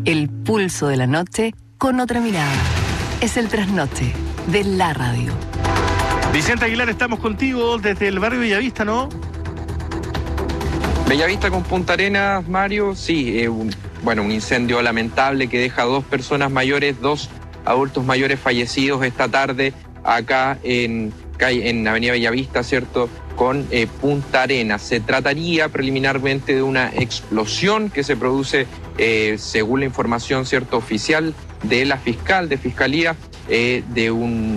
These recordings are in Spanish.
El pulso de la noche con otra mirada. Es el trasnoche de la radio. Vicente Aguilar, estamos contigo desde el barrio Bellavista, ¿no? Bellavista con Punta Arenas, Mario, sí, un incendio lamentable que deja 2 personas mayores, 2 adultos mayores fallecidos esta tarde acá en Avenida Bellavista, ¿cierto?, con Punta Arenas. Se trataría preliminarmente de una explosión que se produce, según la información, ¿cierto?, oficial de la Fiscalía, de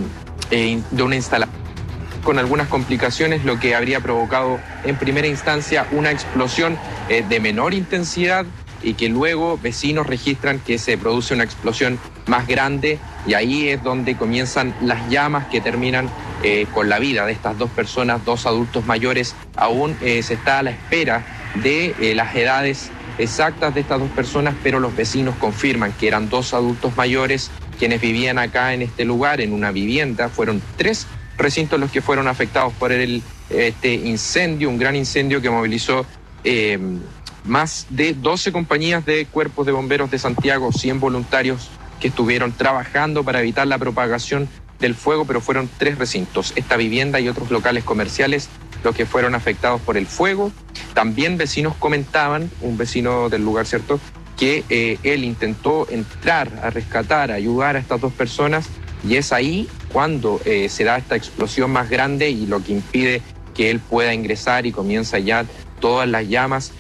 una instalación con algunas complicaciones, lo que habría provocado en primera instancia una explosión de menor intensidad y que luego vecinos registran que se produce una explosión más grande y ahí es donde comienzan las llamas que terminan con la vida de estas 2 personas, 2 adultos mayores. Aún se está a la espera de las edades exactas de estas 2 personas, pero los vecinos confirman que eran 2 adultos mayores quienes vivían acá en este lugar, en una vivienda. Fueron 3 recintos los que fueron afectados por este incendio, un gran incendio que movilizó más de 12 compañías de cuerpos de bomberos de Santiago, 100 voluntarios que estuvieron trabajando para evitar la propagación del fuego, pero fueron 3 recintos, esta vivienda y otros locales comerciales, los que fueron afectados por el fuego. También vecinos comentaban, un vecino del lugar, ¿cierto?, que él intentó entrar a rescatar, a ayudar a estas 2 personas, y es ahí cuando se da esta explosión más grande y lo que impide que él pueda ingresar y comienza ya todas las llamas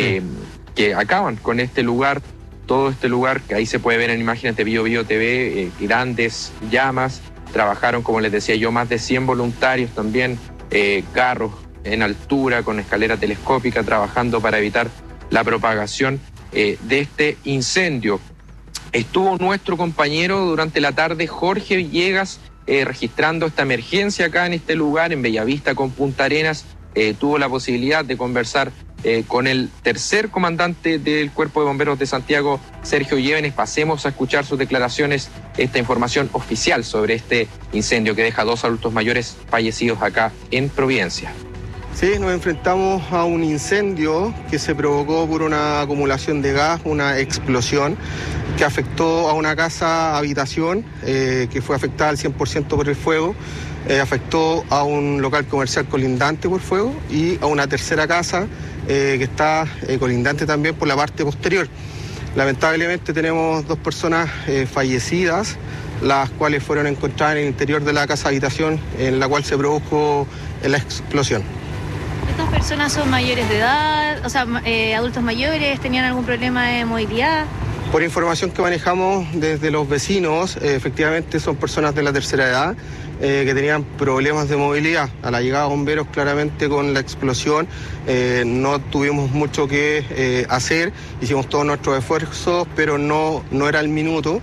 que acaban con este lugar, todo este lugar que ahí se puede ver en imágenes de Bio TV, grandes llamas. Trabajaron, como les decía yo, más de 100 voluntarios también, carros en altura con escalera telescópica trabajando para evitar la propagación de este incendio. Estuvo nuestro compañero durante la tarde, Jorge Villegas, registrando esta emergencia acá en este lugar, en Bellavista con Punta Arenas. Tuvo la posibilidad de conversar con el tercer comandante del Cuerpo de Bomberos de Santiago, Sergio Llévenes. Pasemos a escuchar sus declaraciones, esta información oficial sobre este incendio que deja 2 adultos mayores fallecidos acá en Providencia. Sí, nos enfrentamos a un incendio que se provocó por una acumulación de gas, una explosión que afectó a una casa habitación que fue afectada al 100% por el fuego, afectó a un local comercial colindante por fuego y a una tercera casa que está colindante también por la parte posterior. Lamentablemente tenemos 2 personas fallecidas, las cuales fueron encontradas en el interior de la casa habitación en la cual se produjo la explosión. ¿Estas personas son mayores de edad, adultos mayores, tenían algún problema de movilidad? Por información que manejamos desde los vecinos, efectivamente son personas de la tercera edad que tenían problemas de movilidad. A la llegada de bomberos, claramente con la explosión, no tuvimos mucho que hacer, hicimos todos nuestros esfuerzos, pero no era el minuto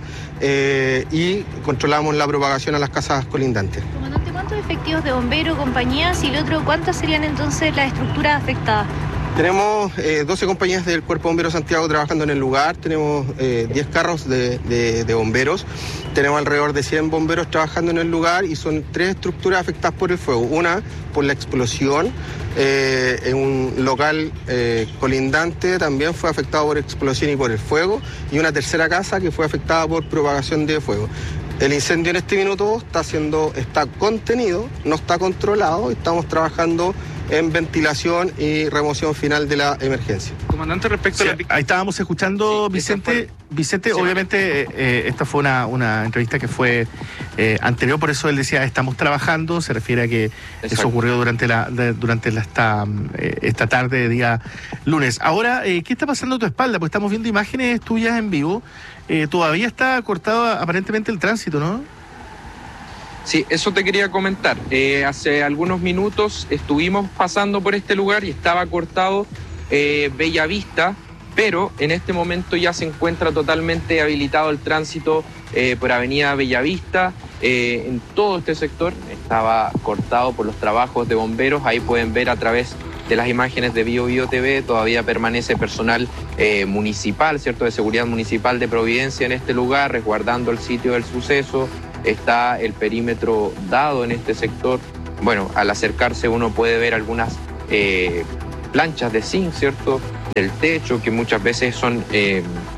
y controlamos la propagación a las casas colindantes. Comandante, ¿cuántos efectivos de bomberos, compañías y el otro, cuántas serían entonces las estructuras afectadas? Tenemos 12 compañías del Cuerpo de Bomberos Santiago trabajando en el lugar, tenemos 10 carros de bomberos, tenemos alrededor de 100 bomberos trabajando en el lugar y son 3 estructuras afectadas por el fuego. Una por la explosión, en un local colindante también fue afectado por explosión y por el fuego, y una tercera casa que fue afectada por propagación de fuego. El incendio en este minuto está contenido, no está controlado, estamos trabajando en ventilación y remoción final de la emergencia. Comandante, respecto a ahí estábamos escuchando, Vicente, obviamente esta fue una entrevista que fue anterior, por eso él decía estamos trabajando, se refiere a que eso ocurrió durante esta tarde de día lunes. Ahora, ¿qué está pasando a tu espalda? Pues estamos viendo imágenes tuyas en vivo, todavía está cortado aparentemente el tránsito, ¿no? Sí, eso te quería comentar. Hace algunos minutos estuvimos pasando por este lugar y estaba cortado Bellavista, pero en este momento ya se encuentra totalmente habilitado el tránsito por Avenida Bellavista. En todo este sector estaba cortado por los trabajos de bomberos. Ahí pueden ver a través de las imágenes de Bio TV, todavía permanece personal municipal, ¿cierto?, de seguridad municipal de Providencia en este lugar, resguardando el sitio del suceso. Está el perímetro dado en este sector. Bueno, al acercarse uno puede ver algunas planchas de zinc, ¿cierto?, del techo, que muchas veces son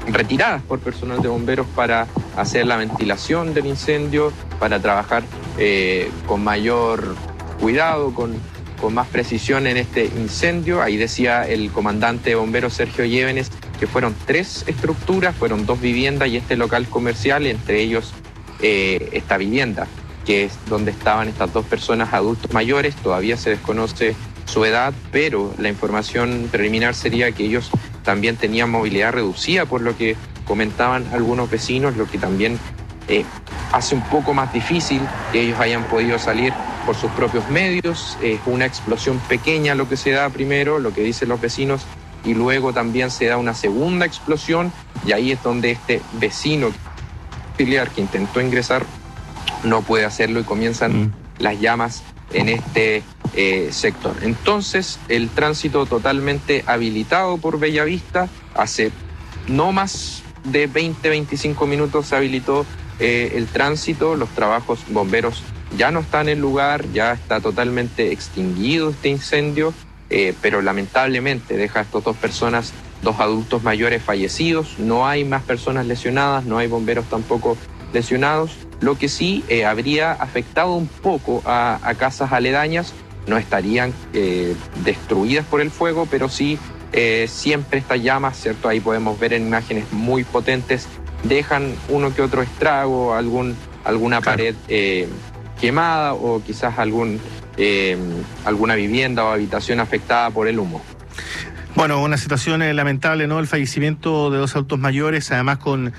retiradas por personal de bomberos para hacer la ventilación del incendio, para trabajar con mayor cuidado, con más precisión en este incendio. Ahí decía el comandante de bomberos Sergio Llévenes que fueron 3 estructuras, fueron 2 viviendas y este local comercial, entre ellos esta vivienda, que es donde estaban estas 2 personas adultos mayores. Todavía se desconoce su edad, pero la información preliminar sería que ellos también tenían movilidad reducida, por lo que comentaban algunos vecinos, lo que también hace un poco más difícil que ellos hayan podido salir por sus propios medios. Es una explosión pequeña lo que se da primero, lo que dicen los vecinos, y luego también se da una segunda explosión, y ahí es donde este vecino auxiliar que intentó ingresar no puede hacerlo y comienzan las llamas en este sector. Entonces, el tránsito totalmente habilitado por Bellavista. Hace no más de 20-25 minutos se habilitó el tránsito. Los trabajos bomberos ya no están en el lugar, ya está totalmente extinguido este incendio, pero lamentablemente deja a estas 2 personas, 2 adultos mayores fallecidos. No hay más personas lesionadas, no hay bomberos tampoco lesionados. Lo que sí habría afectado un poco a casas aledañas, no estarían destruidas por el fuego, pero sí siempre estas llamas, ¿cierto? Ahí podemos ver en imágenes muy potentes, dejan uno que otro estrago, alguna pared quemada, o quizás alguna vivienda o habitación afectada por el humo. Bueno, una situación lamentable, ¿no? El fallecimiento de 2 adultos mayores, además con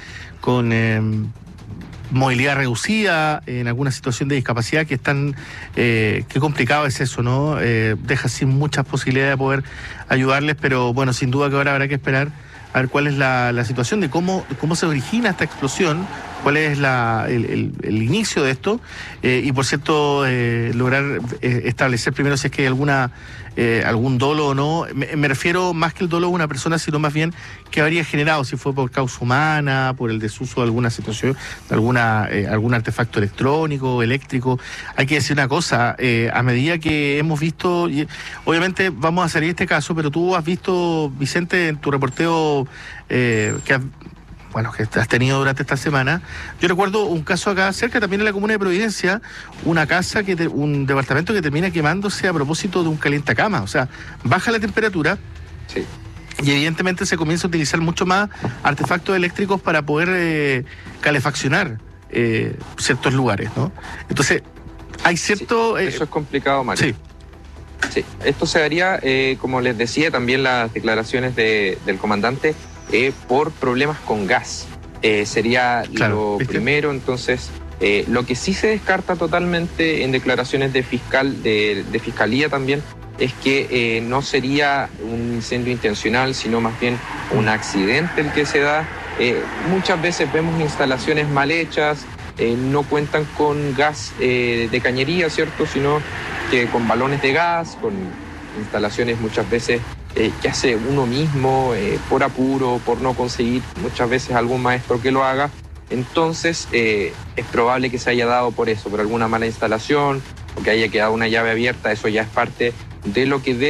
movilidad reducida, en alguna situación de discapacidad que están, qué complicado es eso, ¿no? Deja sin muchas posibilidades de poder ayudarles, pero bueno, sin duda que ahora habrá que esperar a ver cuál es la situación de cómo se origina esta explosión, cuál es el inicio de esto, y por cierto, lograr establecer primero si es que hay algún dolo o no. Me refiero más que el dolo de una persona, sino más bien que habría generado, si fue por causa humana, por el desuso de alguna situación, de algún artefacto electrónico, eléctrico. Hay que decir una cosa, a medida que hemos visto, obviamente vamos a salir de este caso, pero tú has visto, Vicente, en tu reporteo que has tenido durante esta semana. Yo recuerdo un caso acá cerca, también en la comuna de Providencia, una casa, un departamento que termina quemándose a propósito de un calientacama. O sea, baja la temperatura. Sí. Y evidentemente se comienza a utilizar mucho más artefactos eléctricos para poder calefaccionar ciertos lugares, ¿no? Entonces, hay cierto... Sí, eso es complicado, Mario. Sí. Sí, esto se daría, como les decía, también las declaraciones del comandante, por problemas con gas. Sería lo primero. Entonces, lo que sí se descarta totalmente en declaraciones de fiscalía también es que no sería un incendio intencional, sino más bien un accidente el que se da. Muchas veces vemos instalaciones mal hechas, no cuentan con gas de cañería, ¿cierto?, sino que con balones de gas, con instalaciones muchas veces que hace uno mismo por apuro, por no conseguir muchas veces algún maestro que lo haga. Entonces es probable que se haya dado por eso, por alguna mala instalación, o que haya quedado una llave abierta. Eso ya es parte de lo que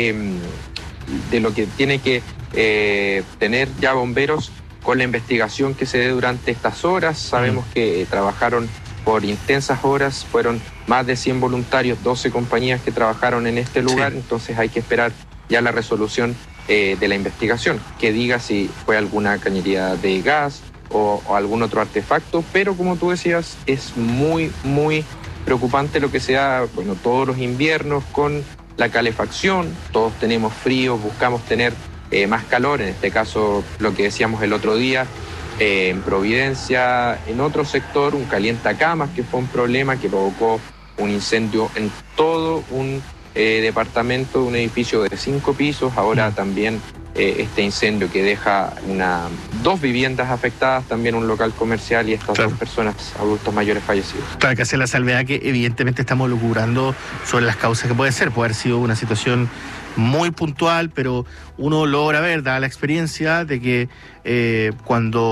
de lo que tiene que tener ya bomberos con la investigación que se dé durante estas horas. Sabemos que trabajaron por intensas horas, fueron más de 100 voluntarios, 12 compañías que trabajaron en este lugar. Sí. Entonces hay que esperar ya la resolución de la investigación, que diga si fue alguna cañería de gas o algún otro artefacto. Pero como tú decías, es muy, muy preocupante lo que se da, bueno, todos los inviernos con la calefacción. Todos tenemos frío, buscamos tener más calor. En este caso, lo que decíamos el otro día, en Providencia, en otro sector, un calientacamas, que fue un problema que provocó un incendio en todo un departamento, un edificio de 5 pisos. Ahora también este incendio que deja 2 viviendas afectadas, también un local comercial y estas 2 personas, adultos mayores fallecidos. Claro, hay que hacer la salvedad que evidentemente estamos lucubrando sobre las causas que puede haber sido una situación muy puntual, pero uno logra ver, da la experiencia de que cuando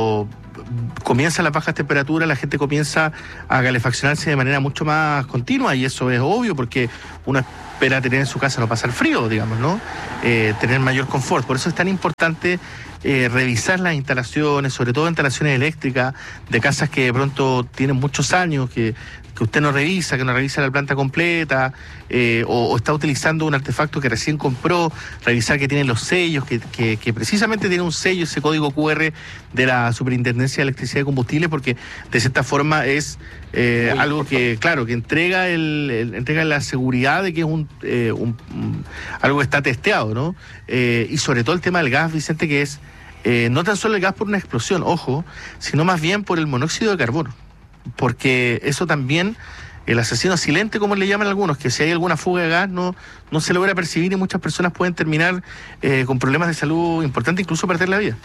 comienzan las bajas temperaturas, la gente comienza a calefaccionarse de manera mucho más continua, y eso es obvio porque uno espera tener en su casa no pasar frío, digamos, ¿no? Tener mayor confort. Por eso es tan importante revisar las instalaciones, sobre todo instalaciones eléctricas de casas que de pronto tienen muchos años, que usted no revisa, que no revisa la planta completa, o está utilizando un artefacto que recién compró, revisar que tienen los sellos, que precisamente tiene un sello, ese código QR de la Superintendencia de Electricidad y Combustible, porque de cierta forma es algo que, claro, que entrega la seguridad de que es algo que está testeado, ¿no? Y sobre todo el tema del gas, Vicente, que es no tan solo el gas por una explosión, ojo, sino más bien por el monóxido de carbono. Porque eso también, el asesino silente, como le llaman algunos, que si hay alguna fuga de gas no se logra percibir y muchas personas pueden terminar con problemas de salud importantes, incluso perder la vida.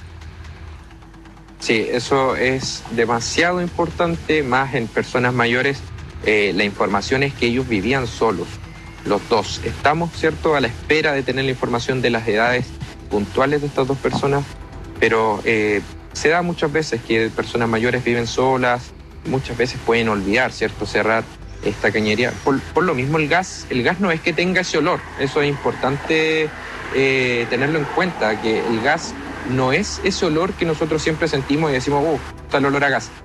Sí, eso es demasiado importante, más en personas mayores. La información es que ellos vivían solos, los dos. Estamos, ¿cierto?, a la espera de tener la información de las edades puntuales de estas dos personas, pero se da muchas veces que personas mayores viven solas, muchas veces pueden olvidar, ¿cierto?, cerrar esta cañería. Por lo mismo el gas no es que tenga ese olor, eso es importante tenerlo en cuenta, que el gas no es ese olor que nosotros siempre sentimos y decimos, está el olor a gas.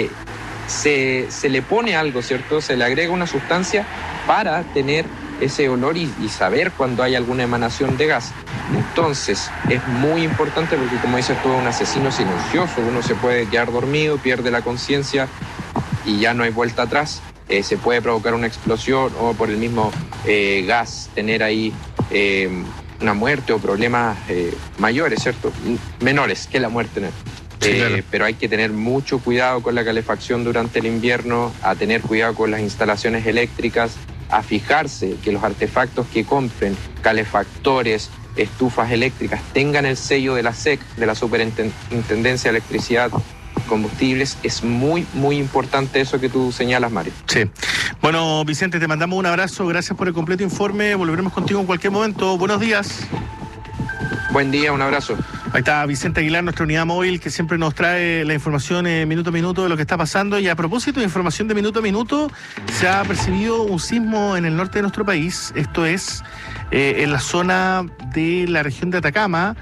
Se le pone algo, ¿cierto?, se le agrega una sustancia para tener ese olor y saber cuando hay alguna emanación de gas. Entonces es muy importante porque, como dices tú, es un asesino silencioso, uno se puede quedar dormido, pierde la conciencia y ya no hay vuelta atrás. Se puede provocar una explosión o por el mismo gas tener ahí una muerte o problemas mayores, ¿cierto? Menores que la muerte, ¿no? Sí, claro. Pero hay que tener mucho cuidado con la calefacción durante el invierno, a tener cuidado con las instalaciones eléctricas, a fijarse que los artefactos que compren, calefactores, estufas eléctricas, tengan el sello de la SEC, de la Superintendencia de Electricidad y Combustibles. Es muy, muy importante eso que tú señalas, Mario. Sí. Bueno, Vicente, te mandamos un abrazo, gracias por el completo informe, volveremos contigo en cualquier momento. Buenos días. Buen día, un abrazo. Ahí está Vicente Aguilar, nuestra unidad móvil, que siempre nos trae la información minuto a minuto de lo que está pasando. Y a propósito de información de minuto a minuto, se ha percibido un sismo en el norte de nuestro país. Esto es en la zona de la región de Atacama.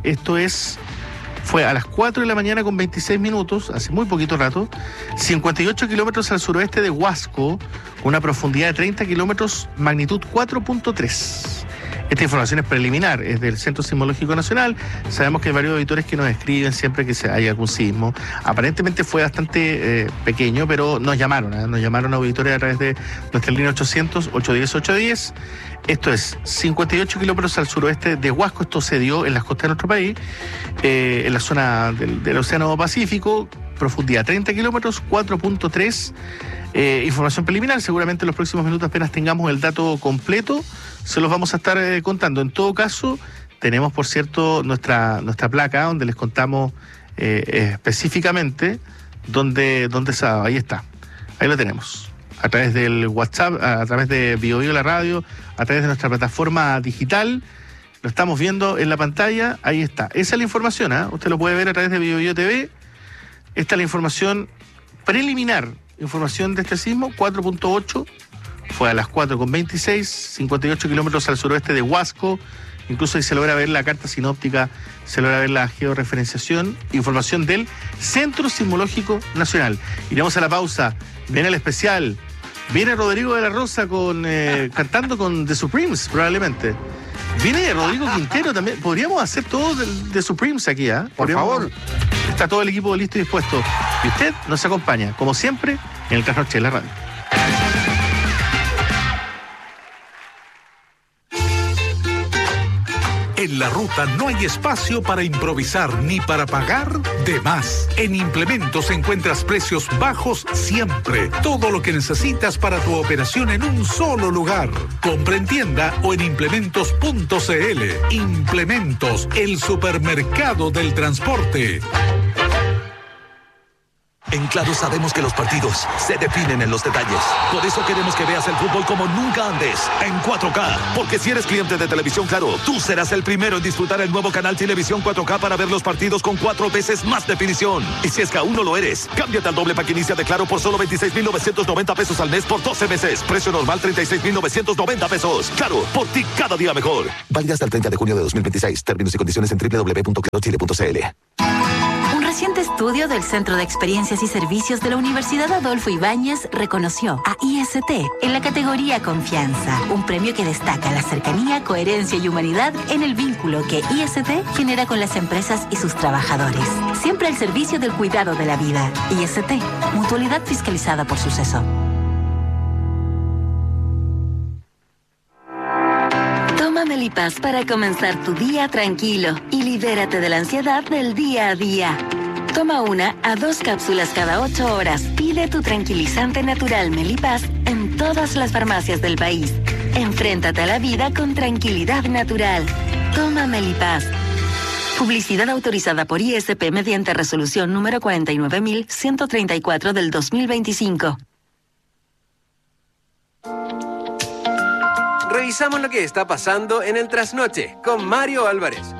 Fue a las 4 de la mañana con 26 minutos, hace muy poquito rato, 58 kilómetros al suroeste de Huasco, con una profundidad de 30 kilómetros, magnitud 4.3. Esta información es preliminar, es del Centro Sismológico Nacional. Sabemos que hay varios auditores que nos escriben siempre que hay algún sismo. Aparentemente fue bastante pequeño, pero nos llamaron auditores a través de nuestra línea 800-810-810. Esto es 58 kilómetros al suroeste de Huasco. Esto se dio en las costas de nuestro país, en la zona del Océano Pacífico, profundidad 30 kilómetros, 4.3. Información preliminar, seguramente en los próximos minutos, apenas tengamos el dato completo, se los vamos a estar contando. En todo caso, tenemos, por cierto, nuestra placa, donde les contamos específicamente dónde se ha dado. Ahí está, ahí lo tenemos. A través del WhatsApp, a través de BioBio la radio, a través de nuestra plataforma digital, lo estamos viendo en la pantalla, ahí está. Esa es la información, usted lo puede ver a través de BioBio TV. Esta es la información preliminar. Información de este sismo, 4.8, fue a las 4.26, 58 kilómetros al suroeste de Huasco. Incluso ahí se logra ver la carta sinóptica, se logra ver la georreferenciación. Información del Centro Sismológico Nacional. Iremos a la pausa, viene el especial, viene Rodrigo de la Rosa cantando con The Supremes, probablemente. Viene Rodrigo Quintero también. Podríamos hacer todo de Supremes aquí, Por favor. Está todo el equipo listo y dispuesto. Y usted nos acompaña, como siempre, en el Trasnoche de la Radio. En la ruta no hay espacio para improvisar ni para pagar de más. En Implementos encuentras precios bajos siempre. Todo lo que necesitas para tu operación en un solo lugar. Compra en tienda o en implementos.cl. Implementos, el supermercado del transporte. En Claro sabemos que los partidos se definen en los detalles. Por eso queremos que veas el fútbol como nunca antes, en 4K. Porque si eres cliente de Televisión Claro, tú serás el primero en disfrutar el nuevo canal Televisión 4K para ver los partidos con 4 veces más definición. Y si es que aún no lo eres, cámbiate al doble pack inicia de Claro por solo 26,990 pesos al mes por 12 meses. Precio normal 36,990 pesos. Claro, por ti cada día mejor. Válida hasta el 30 de junio de 2026. Términos y condiciones en www.clarochile.cl. Un reciente estudio del Centro de Experiencias y Servicios de la Universidad Adolfo Ibáñez reconoció a IST en la categoría Confianza, un premio que destaca la cercanía, coherencia y humanidad en el vínculo que IST genera con las empresas y sus trabajadores. Siempre al servicio del cuidado de la vida. IST, mutualidad fiscalizada por Suceso. Toma Melipaz para comenzar tu día tranquilo y libérate de la ansiedad del día a día. Toma 1 a 2 cápsulas cada 8 horas. Pide tu tranquilizante natural Melipaz en todas las farmacias del país. Enfréntate a la vida con tranquilidad natural. Toma Melipaz. Publicidad autorizada por ISP mediante resolución número 49.134 del 2025. Revisamos lo que está pasando en el trasnoche con Mario Álvarez.